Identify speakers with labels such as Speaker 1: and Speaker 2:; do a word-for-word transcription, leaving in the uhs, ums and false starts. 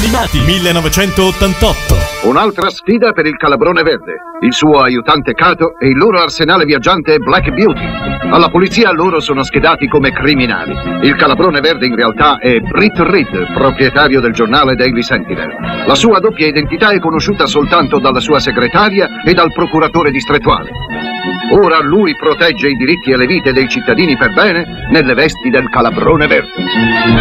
Speaker 1: animati millenovecentottantotto.
Speaker 2: Un'altra sfida per il Calabrone Verde, il suo aiutante Cato e il loro arsenale viaggiante Black Beauty. Alla polizia loro sono schedati come criminali. Il Calabrone Verde in realtà è Britt Reed, proprietario del giornale Daily Sentinel. La sua doppia identità è conosciuta soltanto dalla sua segretaria e dal procuratore distrettuale. Ora lui protegge i diritti e le vite dei cittadini per bene nelle vesti del Calabrone Verde.